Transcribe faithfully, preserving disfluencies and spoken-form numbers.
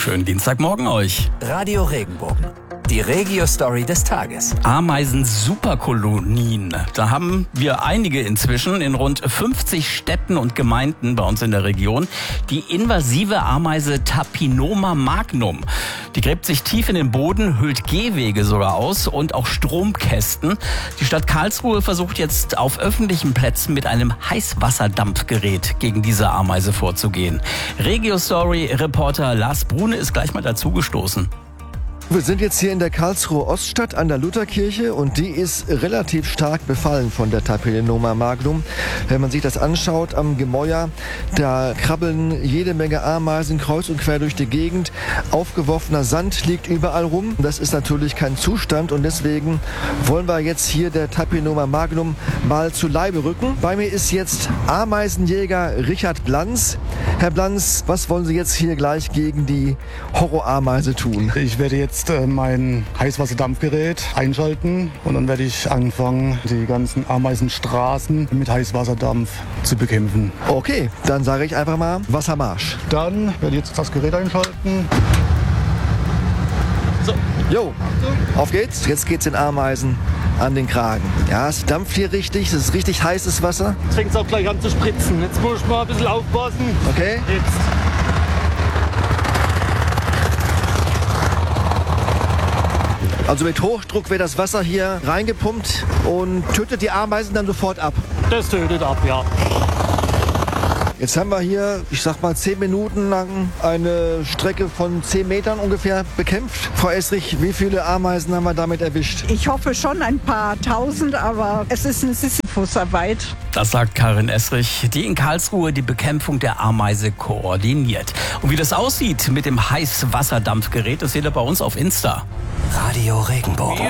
Schönen Dienstagmorgen euch. Radio Regenbogen. Die Regio-Story des Tages. Ameisen-Superkolonien. Da haben wir einige inzwischen in rund fünfzig Städten und Gemeinden bei uns in der Region. Die invasive Ameise Tapinoma magnum. Die gräbt sich tief in den Boden, hüllt Gehwege sogar aus und auch Stromkästen. Die Stadt Karlsruhe versucht jetzt auf öffentlichen Plätzen mit einem Heißwasserdampfgerät gegen diese Ameise vorzugehen. Regio-Story-Reporter Lars Brune ist gleich mal dazugestoßen. Wir sind jetzt hier in der Karlsruhe Oststadt an der Lutherkirche und die ist relativ stark befallen von der Tapinoma magnum. Wenn man sich das anschaut am Gemäuer, da krabbeln jede Menge Ameisen kreuz und quer durch die Gegend. Aufgeworfener Sand liegt überall rum. Das ist natürlich kein Zustand und deswegen wollen wir jetzt hier der Tapinoma magnum mal zu Leibe rücken. Bei mir ist jetzt Ameisenjäger Richard Blanz. Herr Blanz, was wollen Sie jetzt hier gleich gegen die Horrorameise tun? Ich werde jetzt mein Heißwasserdampfgerät einschalten und dann werde ich anfangen, die ganzen Ameisenstraßen mit Heißwasserdampf zu bekämpfen. Okay, dann sage ich einfach mal Wassermarsch. Dann werde ich jetzt das Gerät einschalten. So, jo, auf geht's. Jetzt geht's den Ameisen an den Kragen. Ja, es dampft hier richtig, es ist richtig heißes Wasser. Jetzt fängt es auch gleich an zu spritzen. Jetzt muss ich mal ein bisschen aufpassen. Okay. Jetzt. Also mit Hochdruck wird das Wasser hier reingepumpt und tötet die Ameisen dann sofort ab. Das tötet ab, ja. Jetzt haben wir hier, ich sag mal, zehn Minuten lang eine Strecke von zehn Metern ungefähr bekämpft. Frau Esrich, wie viele Ameisen haben wir damit erwischt? Ich hoffe schon ein paar tausend, aber es ist eine Sisyphusarbeit. Das sagt Karin Esrich, die in Karlsruhe die Bekämpfung der Ameise koordiniert. Und wie das aussieht mit dem Heißwasserdampfgerät, das seht ihr bei uns auf Insta. Radio Regenbogen.